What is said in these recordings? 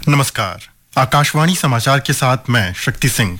नमस्कार। आकाशवाणी समाचार के साथ मैं शक्ति सिंह।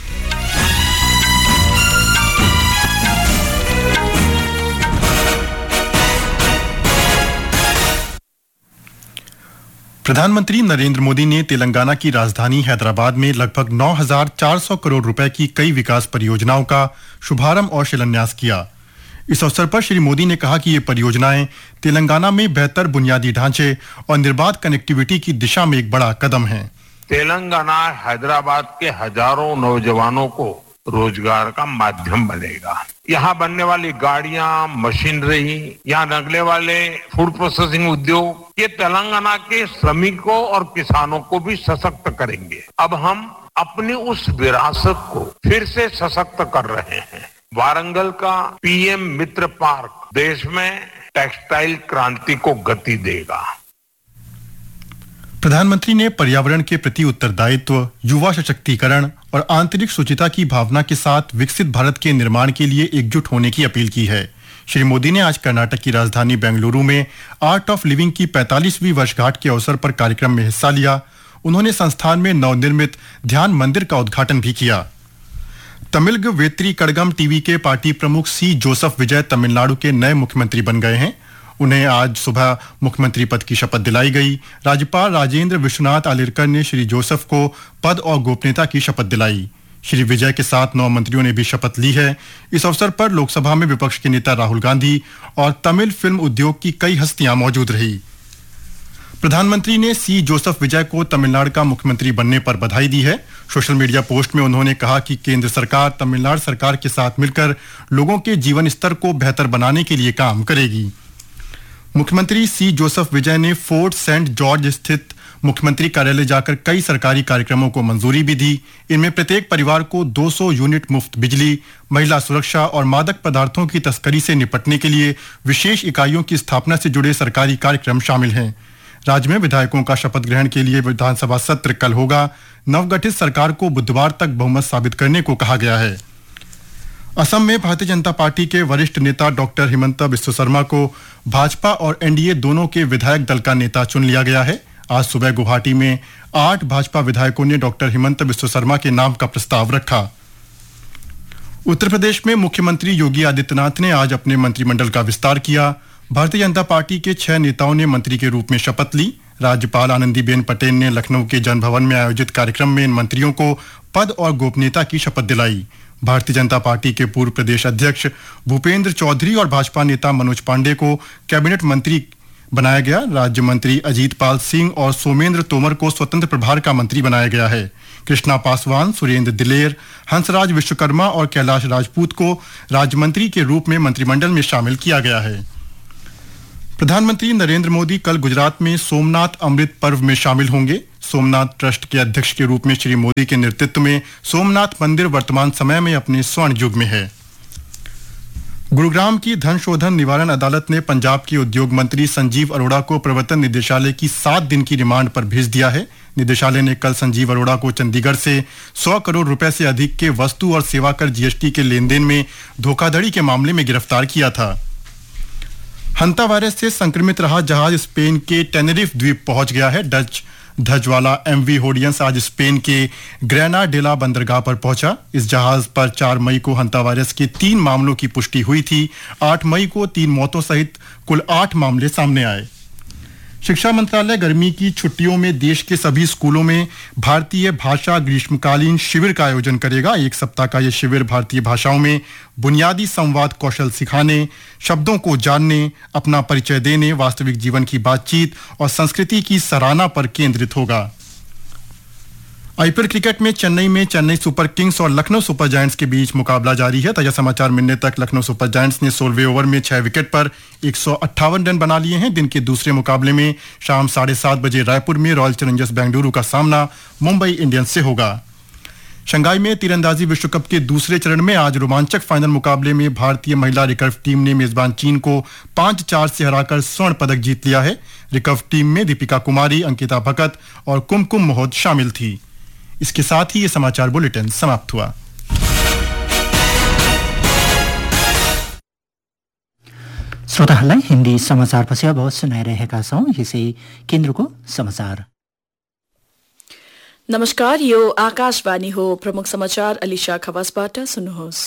प्रधानमंत्री नरेंद्र मोदी ने तेलंगाना की राजधानी हैदराबाद में लगभग 9,400 करोड़ रुपए की कई विकास परियोजनाओं का शुभारंभ और शिलान्यास किया। इस अवसर पर श्री मोदी ने कहा कि ये परियोजनाएं तेलंगाना में बेहतर बुनियादी ढांचे और निर्बाध कनेक्टिविटी की दिशा में एक बड़ा कदम हैं। तेलंगाना हैदराबाद के हजारों नौजवानों को रोजगार का माध्यम बनेगा। यहाँ बनने वाली गाड़ियां, मशीनरी, यहाँ लगने वाले फूड प्रोसेसिंग उद्योग, ये तेलंगाना के श्रमिकों और किसानों को भी सशक्त करेंगे। अब हम अपनी उस विरासत को फिर से सशक्त कर रहे हैं। वारंगल का पीएम मित्र पार्क देश में टेक्सटाइल क्रांति को गति देगा। प्रधानमंत्री ने पर्यावरण के प्रति उत्तरदायित्व, युवा सशक्तिकरण और आंतरिक शुचिता की भावना के साथ विकसित भारत के निर्माण के लिए एकजुट होने की अपील की है। श्री मोदी ने आज कर्नाटक की राजधानी बेंगलुरु में आर्ट ऑफ लिविंग की 45वीं वर्षगांठ के अवसर पर कार्यक्रम में हिस्सा लिया। उन्होंने संस्थान में नवनिर्मित ध्यान मंदिर का उद्घाटन भी किया। तमिल वेत्री कड़गम टीवी के पार्टी प्रमुख सी जोसेफ विजय तमिलनाडु के नए मुख्यमंत्री बन गए हैं। उन्हें आज सुबह मुख्यमंत्री पद की शपथ दिलाई गई। राज्यपाल राजेंद्र विश्वनाथ आलिरकर ने श्री जोसेफ को पद और गोपनीयता की शपथ दिलाई। श्री विजय के साथ 9 मंत्रियों ने भी शपथ ली है। इस अवसर पर लोकसभा में विपक्ष के नेता राहुल गांधी और तमिल फिल्म उद्योग की कई हस्तियां मौजूद रही। प्रधानमंत्री ने सी जोसेफ विजय को तमिलनाडु का मुख्यमंत्री बनने पर बधाई दी है। सोशल मीडिया पोस्ट में उन्होंने कहा कि केंद्र सरकार तमिलनाडु सरकार के साथ मिलकर लोगों के जीवन स्तर को बेहतर बनाने के लिए काम करेगी। मुख्यमंत्री सी जोसेफ विजय ने फोर्ट सेंट जॉर्ज स्थित मुख्यमंत्री कार्यालय जाकर कई सरकारी कार्यक्रमों को मंजूरी भी दी। इनमें प्रत्येक परिवार को 200 यूनिट मुफ्त बिजली, महिला सुरक्षा और मादक पदार्थों की तस्करी से निपटने के लिए विशेष इकाइयों की स्थापना से जुड़े सरकारी कार्यक्रम शामिल हैं। राज्य में विधायकों का शपथ ग्रहण के लिए विधानसभा सत्र कल होगा। नवगठित सरकार को बुधवार तक बहुमत साबित करने को कहा गया है। असम में भारतीय जनता पार्टी के वरिष्ठ नेता डॉक्टर हिमंता बिस्वा शर्मा को भाजपा और एनडीए दोनों के विधायक दल का नेता चुन लिया गया है। आज सुबह गुवाहाटी में 8 भाजपा विधायकों ने डॉक्टर हिमंता बिस्वा शर्मा के नाम का प्रस्ताव रखा। उत्तर प्रदेश में मुख्यमंत्री योगी आदित्यनाथ ने आज अपने मंत्रिमंडल का विस्तार किया। भारतीय जनता पार्टी के 6 नेताओं ने मंत्री के रूप में शपथ ली। राज्यपाल आनंदीबेन पटेल ने लखनऊ के जनभवन में आयोजित कार्यक्रम में इन मंत्रियों को पद और गोपनीयता की शपथ दिलाई। भारतीय जनता पार्टी के पूर्व प्रदेश अध्यक्ष भूपेंद्र चौधरी और भाजपा नेता मनोज पांडे को कैबिनेट मंत्री बनाया गया। राज्य मंत्री अजीत पाल सिंह और सोमेंद्र तोमर को स्वतंत्र प्रभार का मंत्री बनाया गया है। कृष्णा पासवान, सुरेंद्र दिलेर, हंसराज विश्वकर्मा और कैलाश राजपूत को राज्य मंत्री के रूप में मंत्रिमंडल में शामिल किया गया है। प्रधानमंत्री नरेंद्र मोदी कल गुजरात में सोमनाथ अमृत पर्व में शामिल होंगे। सोमनाथ ट्रस्ट के अध्यक्ष के रूप में श्री मोदी के नेतृत्व में सोमनाथ मंदिर वर्तमान समय में अपने स्वर्ण युग में है। गुरुग्राम की धन शोधन निवारण अदालत ने पंजाब के उद्योग मंत्री संजीव अरोड़ा को प्रवर्तन निदेशालय की 7 दिन की रिमांड पर भेज दिया है। निदेशालय ने कल संजीव अरोड़ा को चंडीगढ़ से 100 करोड़ रुपए से अधिक के वस्तु और सेवा कर जीएसटी के लेन देन में धोखाधड़ी के मामले में गिरफ्तार किया था। हंता वायरस से संक्रमित रहा जहाज स्पेन के टेनेरिफ द्वीप पहुंच गया है। डच ध्वज वाला एमवी होडियंस आज स्पेन के ग्रेनाडेला बंदरगाह पर पहुंचा। इस जहाज पर 4 मई को हंता वायरस के 3 मामलों की पुष्टि हुई थी। 8 मई को 3 मौतों सहित कुल 8 मामले सामने आए। शिक्षा मंत्रालय गर्मी की छुट्टियों में देश के सभी स्कूलों में भारतीय भाषा ग्रीष्मकालीन शिविर का आयोजन करेगा। 1 सप्ताह का यह शिविर भारतीय भाषाओं में बुनियादी संवाद कौशल सिखाने, शब्दों को जानने, अपना परिचय देने, वास्तविक जीवन की बातचीत और संस्कृति की सराहना पर केंद्रित होगा। आईपीएल क्रिकेट में चेन्नई में चेन्नई सुपर किंग्स और लखनऊ सुपर जायंट्स के बीच मुकाबला जारी है। ताजा समाचार मिलने तक लखनऊ सुपर जायंट्स ने 16वें ओवर में 6 विकेट पर 158 रन बना लिए हैं। दिन के दूसरे मुकाबले में शाम 7:30 बजे रायपुर में रॉयल चैलेंजर्स बेंगलुरु का सामना मुंबई इंडियंस से होगा। शंघाई में तीरंदाजी विश्व कप के दूसरे चरण में आज रोमांचक फाइनल मुकाबले में भारतीय महिला रिकर्व टीम ने मेजबान चीन को 5-4 से हराकर स्वर्ण पदक जीत लिया है। रिकर्व टीम में दीपिका कुमारी, अंकिता भगत और कुमकुम मोहद शामिल थी। इसके साथ ही ये समाचार बुलेटिन समाप्त हुआ। श्रोताहरूलाई हिन्दी समाचारपछि अब सुनाइरहेका छौं यसै केन्द्रको समाचार। नमस्कार, यो आकाशवाणी हो। प्रमुख समाचार अलिशा खवासबाट सुन्नुहोस्।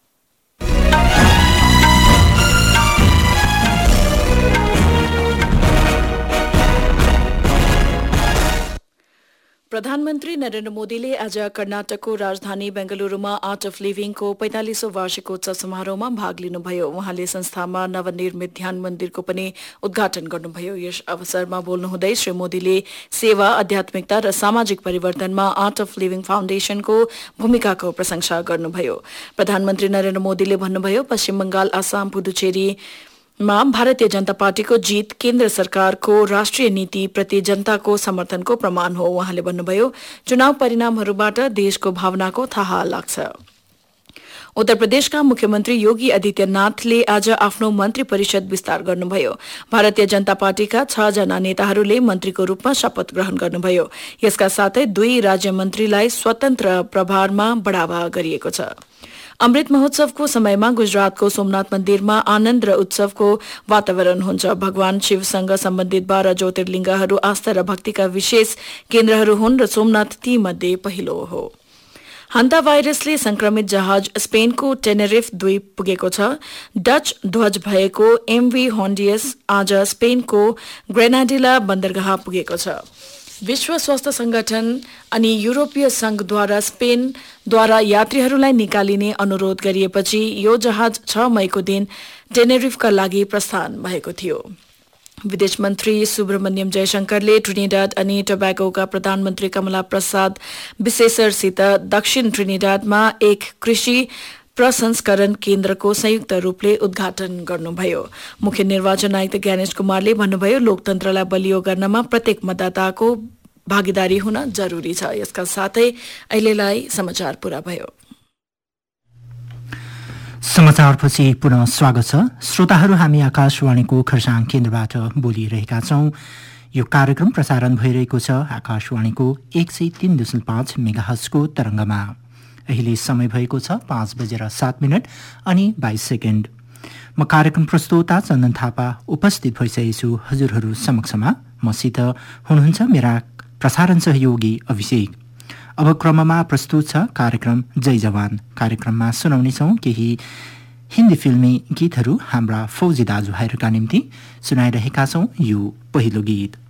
प्रधानमन्त्री नरेन्द्र मोदीले आज कर्नाटकको राजधानी बेंगलुरूमा आर्ट अफ लिभिङको 45औं वार्षिकोत्सव समारोहमा भाग लिनुभयो। उहाँले संस्थामा नवनिर्मित ध्यान मन्दिरको पनि उद्घाटन गर्नुभयो। यस अवसरमा बोल्नुहुँदै श्री मोदीले सेवा, आध्यात्मिकता र सामाजिक परिवर्तनमा आर्ट अफ लिभिङ फाउन्डेशनको भूमिकाको प्रशंसा गर्नुभयो। प्रधानमन्त्री नरेन्द्र मोदीले भन्नुभयो, पश्चिम बंगाल, आसाम, पुदुचेरी भारतीय जनता पार्टीको जीत केन्द्र सरकारको राष्ट्रिय नीति प्रति जनताको समर्थनको प्रमाण हो। उहाँले भन्नुभयो, चुनाव परिणामहरूबाट देशको भावनाको थाहा लाग्छ। उत्तर प्रदेशका मुख्यमन्त्री योगी आदित्यनाथले आज आफ्नो मन्त्री परिषद विस्तार गर्नुभयो। भारतीय जनता पार्टीका 6 जना नेताहरूले मन्त्रीको रूपमा शपथ ग्रहण गर्नुभयो। यसका साथै 2 राज्य मन्त्रीलाई स्वतन्त्र प्रभारमा बढ़ावा गरिएको छ। अमृत महोत्सवको समयमा गुजरातको सोमनाथ मन्दिरमा आनन्द र उत्सवको वातावरण हुन्छ। भगवान शिवसँग सम्बन्धित 12 ज्योतिर्लिङ्गहरू आस्था र भक्तिका विशेष केन्द्रहरू हुन् र सोमनाथ ती मध्ये पहिलो हो। हन्ता भाइरसले संक्रमित जहाज स्पेनको टेनेरिफ द्वीप पुगेको छ। डच ध्वज भएको एमवी होन्डियस आज स्पेनको ग्रेनाडिला बन्दरगाह पुगेको छ। विश्व स्वास्थ्य संगठन अनि यूरोपीय संघद्वारा स्पेनद्वारा यात्रीहरूलाई निकालिने अनुरोध गरिएपछि यो जहाज 6 मईको दिन टेनेरिफका लागि प्रस्थान भएको थियो। विदेश मन्त्री सुब्रमण्यम जयशंकरले ट्रिनिडाड अनि टोबैगोका प्रधानमन्त्री कमला प्रसाद विशेषरसित दक्षिण ट्रिनिडाडमा एक कृषि प्रसंस्करण केन्द्रको संयुक्त रूपले उद्घाटन गर्नुभयो। मुख्य निर्वाचन आयुक्त ज्ञानेश कुमारले भन्नुभयो, लोकतन्त्रलाई बलियो गर्नमा प्रत्येक मतदाताको भागीदारी हुन जरुरी छ। यसका साथै अहिलेलाई समाचार पूरा भयो। समाचारपछि पुनः स्वागत छ। श्रोताहरू, हामी आकाशवाणीको खरसाङ केन्द्रबाट बोलिरहेका छौं। यो कार्यक्रम प्रसारण भइरहेको छ आकाशवाणीको 103.5 मेगाहर्जको तरंगमा। अहिले समय भएको छ 5:07 अनि 22 सेकेन्ड। म कार्यक्रम प्रस्तोता चन्दन थापा उपस्थित भइसकेको छु हजुरहरू समक्षमा। मसित हुनुहुन्छ मेरा प्रसारण सहयोगी अभिषेक। अब क्रममा प्रस्तुत छ कार्यक्रम जय जवान। कार्यक्रममा सुनाउनेछौं केही हिन्दी फिल्मी गीतहरू हाम्रा फौजी दाजुभाइहरूका निम्ति सुनाइरहेका छौं। यो पहिलो गीत।